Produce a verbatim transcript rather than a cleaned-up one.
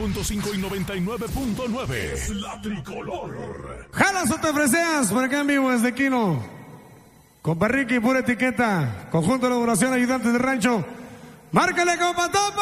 punto cinco y noventa y nueve punto nueve. Es la tricolor. Jalas o te freseas por acá en vivo desde Quino. Con Perriqui, pura etiqueta. Conjunto de elaboración, ayudantes de rancho. Márcale, compa, topa.